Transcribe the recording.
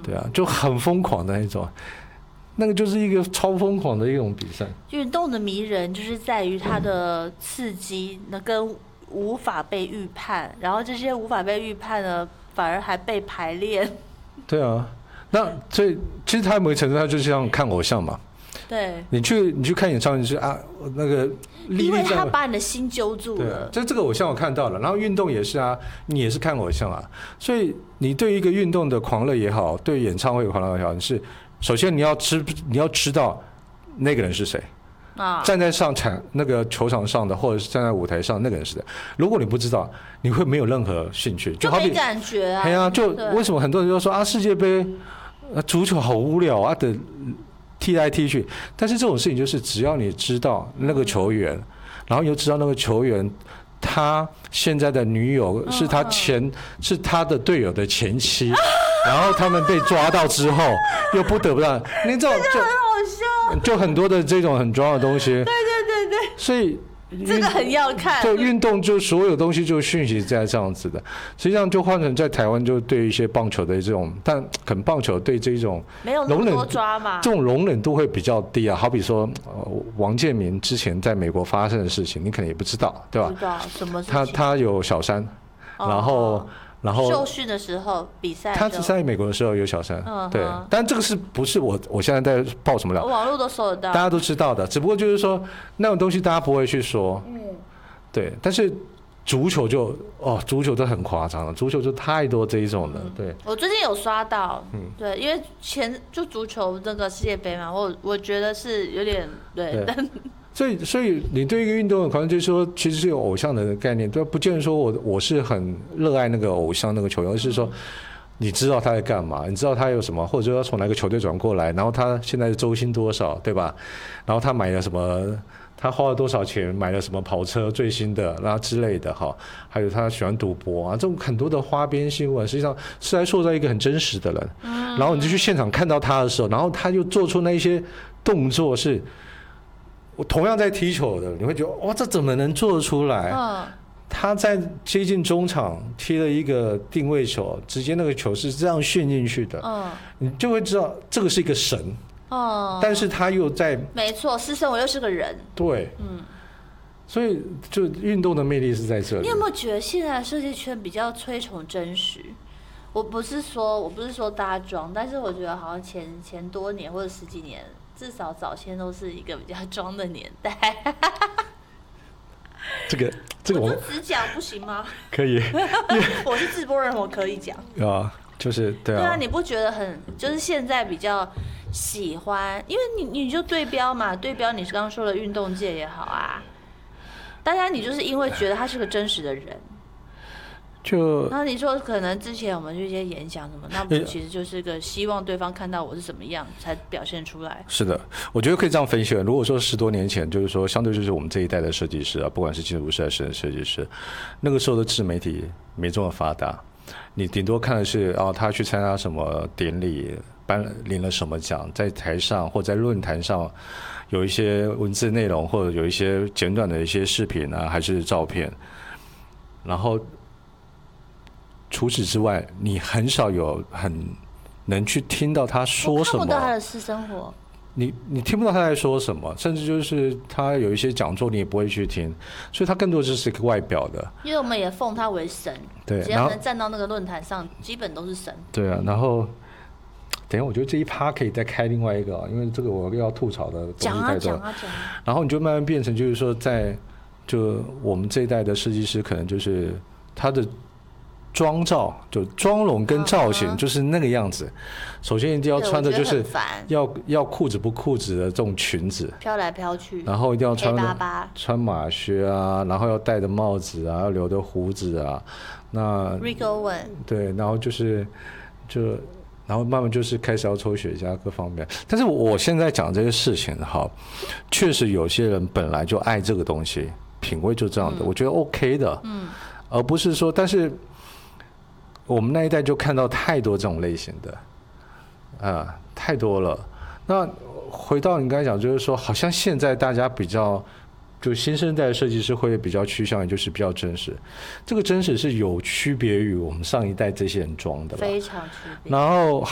对啊，就很疯狂的那种。那个就是一个超疯狂的一种比赛。 运动的迷人就是在于它的刺激，那跟无法被预判，然后这些无法被预判呢，反而还被排练。 对啊，那所以其实他某个程度他就像看偶像嘛。 对， 你去看演唱会，是啊，那个因为他把你的心揪住了。 对啊，这个偶像我看到了，然后运动也是啊，你也是看偶像啊，所以你对一个运动的狂热也好，对演唱会的狂热也好，首先你要知道那个人是谁。站在那个球场上的，或者是站在舞台上那个人是谁，如果你不知道，你会没有任何兴趣， 就没感觉啊。 对啊，就为什么很多人就说啊，世界杯足球好无聊啊的踢来踢去，但是这种事情就是只要你知道那个球员，然后又知道那个球员他现在的女友是他的队友的前妻，然后他们被抓到之后又不得不让你这种就很多的这种很重要的东西。 对， 所以这个很要看。 就运动就所有东西就讯息在这样子的，实际上就换成在台湾就对一些棒球的这种，但可能棒球对这种没有那么多抓嘛， 这种容忍度会比较低啊。好比说王建民之前在美国发生的事情，你可能也不知道，对吧？ 不知道什么事情。 他有小三，然后受训的时候比赛， 他在美国的时候有小三，对，但这个不是我现在在报什么料， 网络都搜得到， 大家都知道的，只不过就是说那种东西大家不会去说，对，但是足球足球都很夸张了，足球就太多这一种了，对。 我最近有刷到，对，因为就足球那个世界杯嘛，我觉得是有点对。 所以你对一个运动的狂热，就是说其实是有偶像的概念，对，不见得说我是很热爱那个偶像那个球员，而是说你知道他在干嘛，你知道他有什么，或者说他从哪个球队转过来，然后他现在的周薪多少，对吧？然后他买了什么，他花了多少钱买了什么跑车最新的，然后之类的哈，还有他喜欢赌博啊，这种很多的花边新闻，实际上是在塑造一个很真实的人。然后你就去现场看到他的时候，然后他就做出那些动作是。我同样在踢球的，你会觉得哇，这怎么能做得出来？他在接近中场踢了一个定位球，直接那个球是这样旋进去的，你就会知道这个是一个神。但是他又在， 没错，私生活又是个人。 对，所以就运动的魅力是在这里。 你有没有觉得现在设计圈比较推崇真实？我不是说大家装，但是我觉得好像前多年或者10几年。至少早先都是一个比较装的年代。这个我就只讲不行吗？ 可以， 我是直播人，我可以讲啊，就是对啊。 对啊，你不觉得就是现在比较喜欢，因为你就对标嘛，对标你刚刚说的运动界也好啊，大家你就是因为觉得他是个真实的人。那你说可能之前我们去一些演讲什么，那不其实就是个希望对方看到我是什么样才表现出来。是的， 我觉得可以这样分析。如果说10多年前，就是说相对就是我们这一代的设计师啊，不管是建筑师还是设计师，那个时候的自媒体没这么发达，你顶多看的是他去参加什么典礼，领了什么奖，在台上或在论坛上有一些文字内容，或者有一些简短的一些视频啊，还是照片，然后。除此之外，你很少有很能去听到他说什么。 看不到他的私生活。 你听不到他在说什么，甚至就是他有一些讲座，你也不会去听，所以他更多就是一个外表的。 因为我们也奉他为神， 对， 只要能站到那个论坛上，基本都是神。 对啊，然后等一下，我觉得这一趴可以再开另外一个，因为这个我要吐槽的东西太多。讲啊。然后你就慢慢变成就是说，就我们这一代的设计师，可能就是他的。妆造就妆容跟造型就是那个样子，首先一定要穿的就是要裤子不裤子的这种裙子， 飘来飘去， 然后一定要穿马靴啊，然后要戴的帽子啊，要留的胡子啊，那 Rick Owen 对，然后然后慢慢就是开始要抽雪茄各方面，但是我现在讲这些事情哈，确实有些人本来就爱这个东西，品味就这样的，我觉得 OK 的，而不是说，但是。我们那一代就看到太多这种类型的，太多了。那回到你刚才讲，就是说，好像现在大家比较，就新生代的设计师会比较趋向于就是比较真实。这个真实是有区别于我们上一代这些人装的， 非常区别。 然后